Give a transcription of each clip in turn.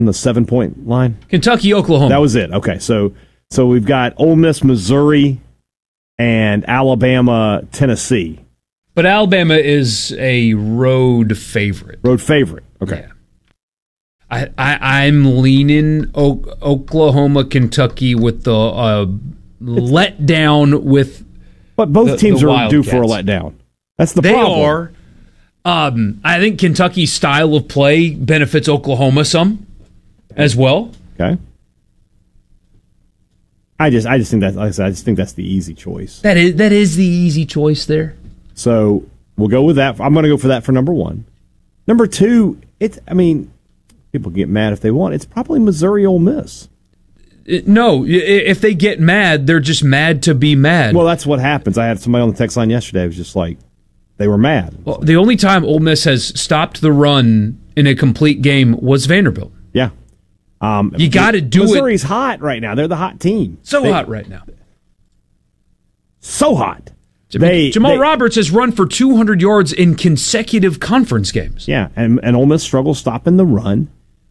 on the 7-point line? Kentucky, Oklahoma. That was it. Okay, so we've got Ole Miss, Missouri, and Alabama, Tennessee. But Alabama is a road favorite. Road favorite. Okay. Yeah. I'm leaning Oklahoma, Kentucky with the letdown with. But both teams are due Wildcats. for a letdown. That's the They problem. are. I think Kentucky's style of play benefits Oklahoma some as well. Okay. I just think that, like I said, I just think that's the easy choice. That is the easy choice there. So we'll go with that. I'm going to go for that for number one. Number two, people get mad if they want. It's probably Missouri Ole Miss. No, if they get mad, they're just mad to be mad. Well, that's what happens. I had somebody on the text line yesterday who was just like, they were mad. Well, the only time Ole Miss has stopped the run in a complete game was Vanderbilt. Yeah. You got to do Missouri's hot right now. They're the hot team. Hot right now. So hot. Jamal Roberts has run for 200 yards in consecutive conference games. Yeah, and Ole Miss struggles stopping the run.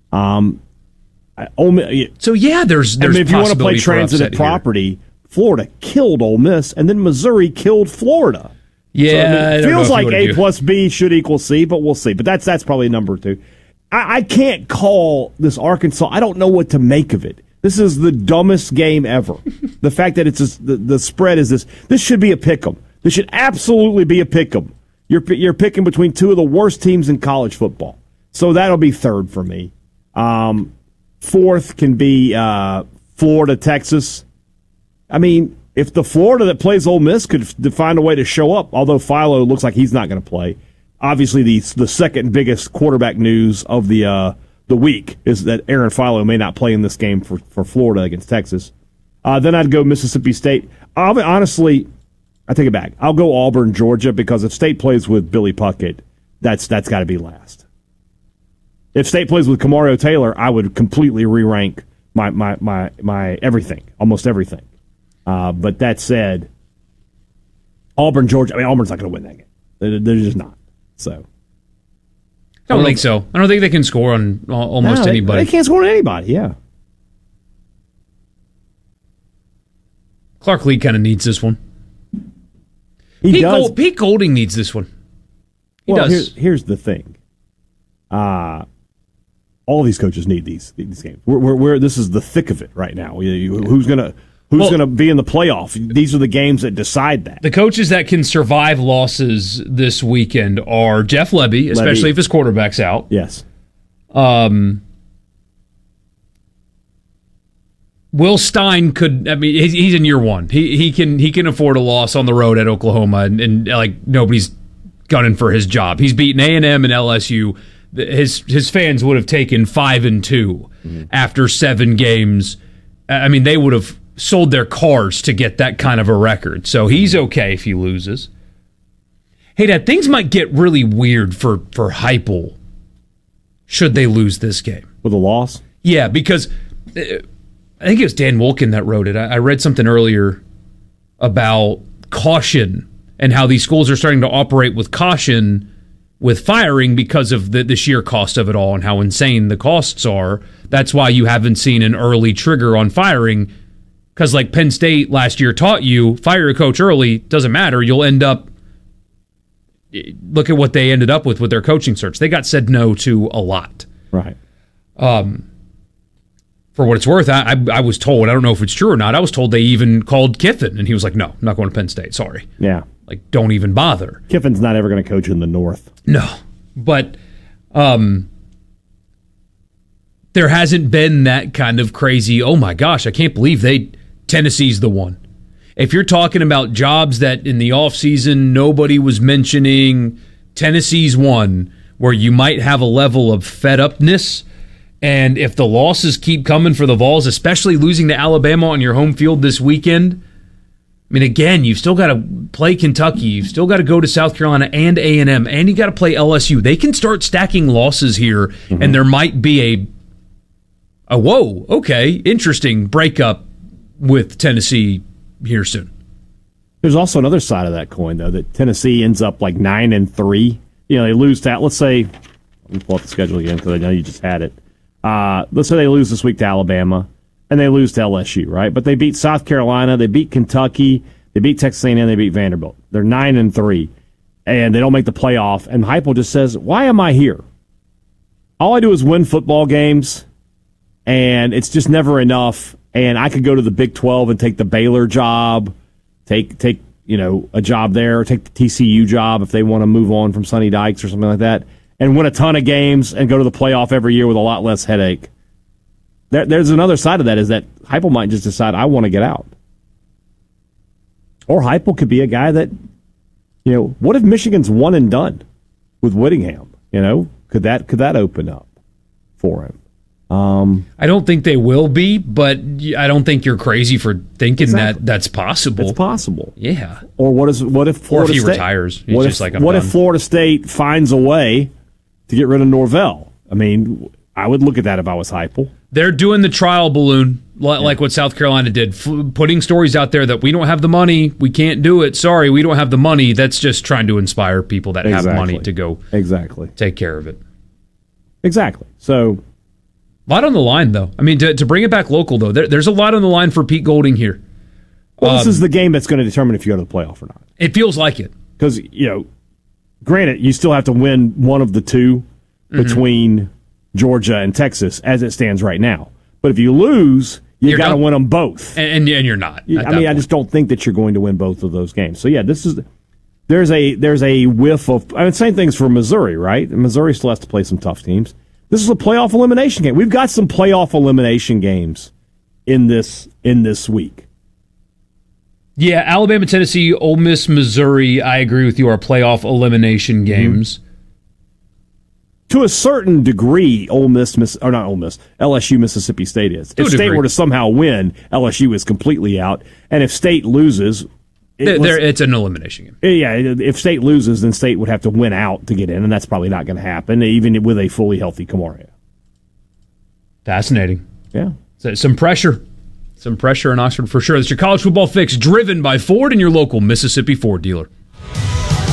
Ole Miss, so yeah, there's if you want to play transitive property, Florida killed Ole Miss, and then Missouri killed Florida. Yeah, so, it feels like A plus B should equal C, but we'll see. But that's probably number two. I can't call this Arkansas. I don't know what to make of it. This is the dumbest game ever. The fact that it's the spread is this. This should be a pick'em. This should absolutely be a pick'em. You're picking between two of the worst teams in college football. So that'll be third for me. Fourth can be Florida, Texas. I mean, if the Florida that plays Ole Miss could find a way to show up, although Philo looks like he's not going to play. Obviously, the second biggest quarterback news of the week is that Aaron Philo may not play in this game for Florida against Texas. Then I'd go Mississippi State. Honestly, I take it back. I'll go Auburn, Georgia, because if State plays with Billy Puckett, that's got to be last. If State plays with Kamario Taylor, I would completely re-rank my everything, almost everything. But that said, Auburn, Georgia. I mean, Auburn's not going to win that game. They're just not. So, I don't think so. I don't think they can score on almost anybody. They can't score on anybody. Yeah. Clark Lee kind of needs this one. Pete Golding needs this one. He does. Here's the thing. All these coaches need these games. We're this is the thick of it right now. Who's gonna be in the playoff? These are the games that decide that. The coaches that can survive losses this weekend are Jeff Lebby, especially if his quarterback's out. Yes. Will Stein could. I mean, he's in year one. He can afford a loss on the road at Oklahoma, and like nobody's gunning for his job. He's beaten A&M and LSU. His fans would have taken 5-2 after 7 games. I mean, they would have sold their cars to get that kind of a record. So he's okay if he loses. Hey, Dad, things might get really weird for Heupel should they lose this game. With a loss? Yeah, because I think it was Dan Wolken that wrote it. I read something earlier about caution and how these schools are starting to operate with caution with firing because of the sheer cost of it all and how insane the costs are. That's why you haven't seen an early trigger on firing, because like Penn State last year taught you, fire a coach early, doesn't matter. You'll end up, look at what they ended up with their coaching search. They got said no to a lot. Right. For what it's worth, I was told, I don't know if it's true or not, I was told they even called Kiffin, and he was like, no, I'm not going to Penn State, sorry. Yeah. Like, don't even bother. Kiffin's not ever going to coach in the North. No. But there hasn't been that kind of crazy, oh my gosh, I can't believe Tennessee's the one. If you're talking about jobs that in the offseason nobody was mentioning, Tennessee's one where you might have a level of fed-upness. And if the losses keep coming for the Vols, especially losing to Alabama on your home field this weekend, I mean, again, you've still got to play Kentucky. You've still got to go to South Carolina and A&M, and you got to play LSU. They can start stacking losses here, and there might be a whoa, okay, interesting breakup with Tennessee here soon. There's also another side of that coin, though, that Tennessee ends up like 9-3. You know, they lose that. Let's say, let me pull up the schedule again because I know you just had it. let's say they lose this week to Alabama, and they lose to LSU, right? But they beat South Carolina, they beat Kentucky, they beat Texas A&M, they beat Vanderbilt. They're 9-3, and they don't make the playoff. And Heupel just says, "Why am I here? All I do is win football games, and it's just never enough. And I could go to the Big 12 and take the Baylor job, take a job there, or take the TCU job if they want to move on from Sonny Dykes or something like that, and win a ton of games and go to the playoff every year with a lot less headache." There's another side of that, is that Heupel might just decide, I want to get out. Or Heupel could be a guy that, what if Michigan's one and done with Whittingham? Could that open up for him? I don't think they will be, but I don't think you're crazy for thinking that that's possible. It's possible. Yeah. Or what if Florida or if he State retires? What if Florida State finds a way to get rid of Norvell? I mean, I would look at that if I was Heupel. They're doing the trial balloon, like what South Carolina did, putting stories out there that we don't have the money, we can't do it. Sorry, we don't have the money. That's just trying to inspire people that have money to go take care of it. Exactly. So, a lot on the line, though. I mean, to bring it back local, though, there's a lot on the line for Pete Golding here. Well, this is the game that's going to determine if you go to the playoff or not. It feels like it. Because, granted, you still have to win one of the two between Georgia and Texas as it stands right now. But if you lose, you got to win them both. And you're not. I just don't think that you're going to win both of those games. So, yeah, there's a whiff of... same things for Missouri, right? Missouri still has to play some tough teams. This is a playoff elimination game. We've got some playoff elimination games in this week. Yeah, Alabama, Tennessee, Ole Miss, Missouri, I agree with you, are playoff elimination games. To a certain degree, LSU, Mississippi State is. If State were to somehow win, LSU is completely out. And if State loses... It's an elimination game. Yeah, if State loses, then State would have to win out to get in, and that's probably not going to happen, even with a fully healthy Camargo. Fascinating. Yeah. So, some pressure in Oxford for sure. That's your college football fix, driven by Ford and your local Mississippi Ford dealer.